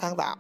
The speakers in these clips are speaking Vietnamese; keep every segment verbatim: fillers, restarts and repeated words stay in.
sáng tạo.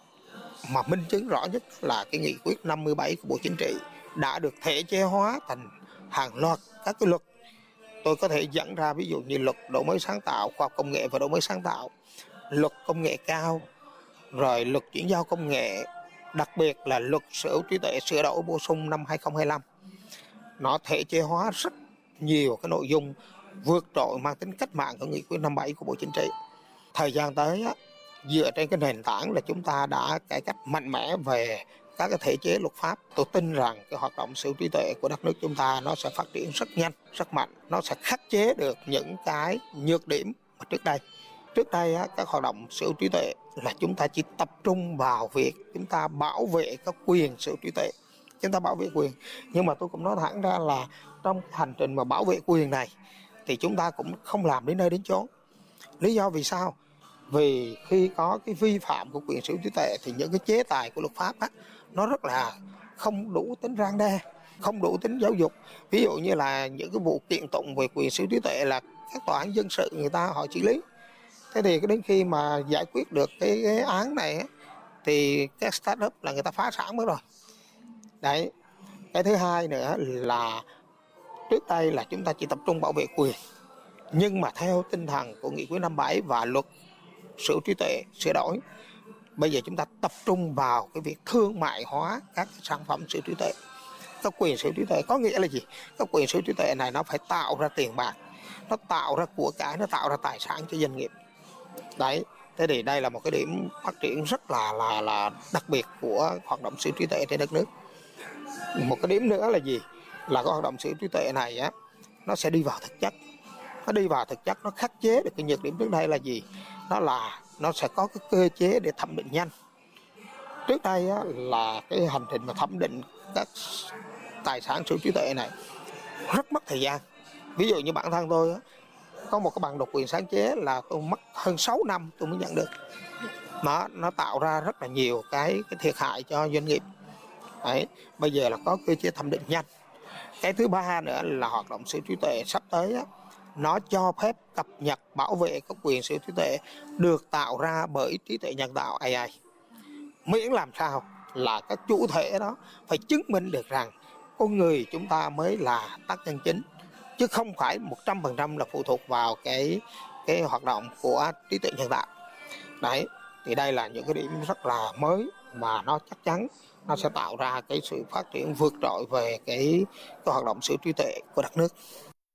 Mà minh chứng rõ nhất là cái nghị quyết năm mươi bảy của Bộ Chính trị đã được thể chế hóa thành hàng loạt các cái luật. Tôi có thể dẫn ra ví dụ như luật đổi mới sáng tạo, khoa học công nghệ và đổi mới sáng tạo, luật công nghệ cao, rồi luật chuyển giao công nghệ, đặc biệt là luật sở hữu trí tuệ sửa đổi bổ sung năm hai không hai lăm. Nó thể chế hóa rất nhiều cái nội dung vượt trội mang tính cách mạng của nghị quyết năm mươi bảy của Bộ Chính trị. Thời gian tới á, dựa trên cái nền tảng là chúng ta đã cải cách mạnh mẽ về các cái thể chế luật pháp. Tôi tin rằng cái hoạt động sở hữu trí tuệ của đất nước chúng ta nó sẽ phát triển rất nhanh, rất mạnh. Nó sẽ khắc chế được những cái nhược điểm mà trước đây. Trước đây á, các hoạt động sở hữu trí tuệ là chúng ta chỉ tập trung vào việc chúng ta bảo vệ các quyền sở hữu trí tuệ. Chúng ta bảo vệ quyền. Nhưng mà tôi cũng nói thẳng ra là trong hành trình mà bảo vệ quyền này thì chúng ta cũng không làm đến nơi đến chốn. Lý do vì sao? Vì khi có cái vi phạm của quyền sở hữu trí tuệ thì những cái chế tài của luật pháp á, nó rất là không đủ tính răn đe, không đủ tính giáo dục. Ví dụ như là những cái vụ kiện tụng về quyền sở hữu trí tuệ là các tòa án dân sự người ta họ xử lý. Thế thì đến khi mà giải quyết được cái, cái án này á, thì các startup là người ta phá sản mất rồi. Đấy. Cái thứ hai nữa là trước đây là chúng ta chỉ tập trung bảo vệ quyền. Nhưng mà theo tinh thần của nghị quyết năm mươi bảy và luật sở hữu trí tuệ sửa đổi, bây giờ chúng ta tập trung vào cái việc thương mại hóa các sản phẩm sở hữu trí tuệ. Các quyền sở hữu trí tuệ có nghĩa là gì? Các quyền sở hữu trí tuệ này nó phải tạo ra tiền bạc, nó tạo ra của cải, nó tạo ra tài sản cho doanh nghiệp. Đấy, thế thì đây là một cái điểm phát triển rất là là là đặc biệt của hoạt động sở hữu trí tuệ trên đất nước. Một cái điểm nữa là gì? Là cái hoạt động sở hữu trí tuệ này á, nó sẽ đi vào thực chất. Nó đi vào thực chất, nó khắc chế được cái nhược điểm trước đây là gì? Nó là nó sẽ có cái cơ chế để thẩm định nhanh. Trước đây á, là cái hành trình mà thẩm định các tài sản sở hữu trí tuệ này rất mất thời gian. Ví dụ như bản thân tôi á, có một cái bằng độc quyền sáng chế là tôi mất hơn sáu năm tôi mới nhận được. Nó nó tạo ra rất là nhiều cái, cái thiệt hại cho doanh nghiệp. Đấy, bây giờ là có cơ chế thẩm định nhanh. Cái thứ ba nữa là hoạt động sở hữu trí tuệ sắp tới á, nó cho phép cập nhật bảo vệ các quyền sở hữu trí tuệ được tạo ra bởi trí tuệ nhân tạo a i. Miễn làm sao là các chủ thể đó phải chứng minh được rằng con người chúng ta mới là tác nhân chính, chứ không phải một trăm phần trăm là phụ thuộc vào cái cái hoạt động của trí tuệ nhân tạo. Đấy, thì đây là những cái điểm rất là mới mà nó chắc chắn nó sẽ tạo ra cái sự phát triển vượt trội về cái, cái hoạt động sở hữu trí tuệ của đất nước.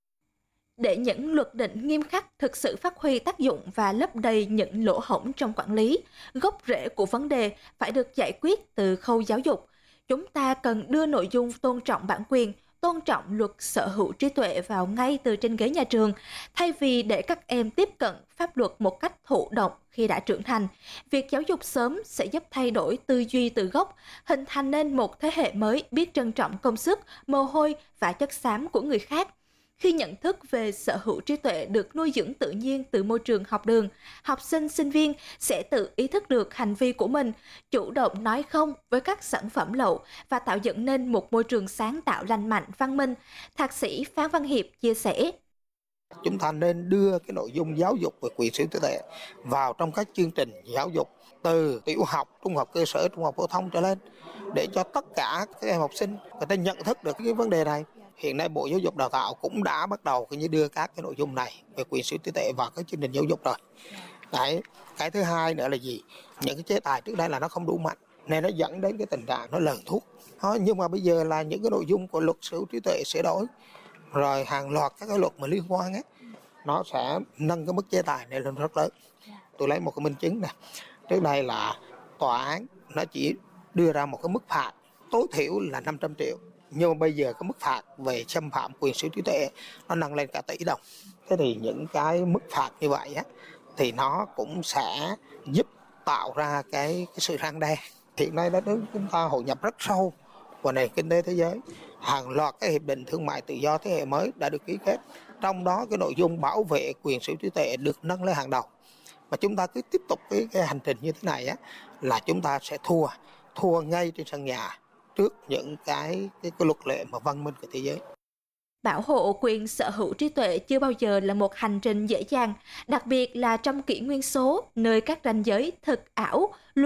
Để những luật định nghiêm khắc thực sự phát huy tác dụng và lấp đầy những lỗ hổng trong quản lý, gốc rễ của vấn đề phải được giải quyết từ khâu giáo dục. Chúng ta cần đưa nội dung tôn trọng bản quyền, tôn trọng luật sở hữu trí tuệ vào ngay từ trên ghế nhà trường, thay vì để các em tiếp cận pháp luật một cách thụ động khi đã trưởng thành. Việc giáo dục sớm sẽ giúp thay đổi tư duy từ gốc, hình thành nên một thế hệ mới biết trân trọng công sức, mồ hôi và chất xám của người khác. Khi nhận thức về sở hữu trí tuệ được nuôi dưỡng tự nhiên từ môi trường học đường, học sinh, sinh viên sẽ tự ý thức được hành vi của mình, chủ động nói không với các sản phẩm lậu và tạo dựng nên một môi trường sáng tạo lành mạnh, văn minh. Thạc sĩ Phan Văn Hiệp chia sẻ. Chúng ta nên đưa cái nội dung giáo dục về quyền sở hữu trí tuệ vào trong các chương trình giáo dục từ tiểu học, trung học cơ sở, trung học phổ thông trở lên, để cho tất cả các em học sinh người ta nhận thức được cái vấn đề này. Hiện nay Bộ Giáo dục Đào tạo cũng đã bắt đầu như đưa các cái nội dung này về quyền sở hữu trí tuệ vào các chương trình giáo dục rồi. Đấy. Cái thứ hai nữa là gì? Những cái chế tài trước đây là nó không đủ mạnh, nên nó dẫn đến cái tình trạng nó lờn thuốc. Đó, nhưng mà bây giờ là những cái nội dung của luật sở hữu trí tuệ sửa đổi, rồi hàng loạt các cái luật mà liên quan á, nó sẽ nâng cái mức chế tài này lên rất lớn. Tôi lấy một cái minh chứng nè. Trước đây là tòa án nó chỉ đưa ra một cái mức phạt tối thiểu là năm trăm triệu. Nhưng mà bây giờ cái mức phạt về xâm phạm quyền sở hữu trí tuệ nó nâng lên cả tỷ đồng. Thế thì những cái mức phạt như vậy á, thì nó cũng sẽ giúp tạo ra cái, cái sự răn đe. Hiện nay đất nước chúng ta hội nhập rất sâu vào nền kinh tế thế giới. Hàng loạt các hiệp định thương mại tự do thế hệ mới đã được ký kết. Trong đó cái nội dung bảo vệ quyền sở hữu trí tuệ được nâng lên hàng đầu. Và chúng ta cứ tiếp tục cái, cái hành trình như thế này á, là chúng ta sẽ thua, thua ngay trên sân nhà trước những cái, cái, cái luật lệ mà văn minh của thế giới. Bảo hộ quyền sở hữu trí tuệ chưa bao giờ là một hành trình dễ dàng, đặc biệt là trong kỷ nguyên số, nơi các ranh giới thực ảo